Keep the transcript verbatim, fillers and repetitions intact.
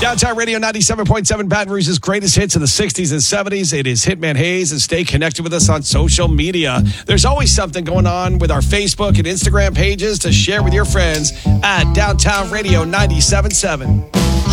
Downtown Radio ninety-seven point seven, Baton Rouge's greatest hits of the sixties and seventies. It is Hitman Hayes, and stay connected with us on social media. There's always something going on with our Facebook and Instagram pages to share with your friends at Downtown Radio ninety-seven point seven.